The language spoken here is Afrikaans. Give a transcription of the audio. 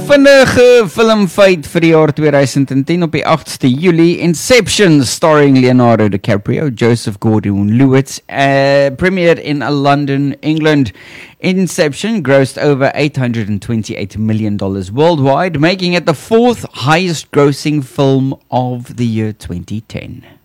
Vinnige filmfeit vir die jaar 2010 op die 8ste Julie. Inception, starring Leonardo DiCaprio, Joseph Gordon-Levitt, premiered in London, England. Inception grossed over $828 million worldwide, making it the fourth highest grossing film of the year 2010.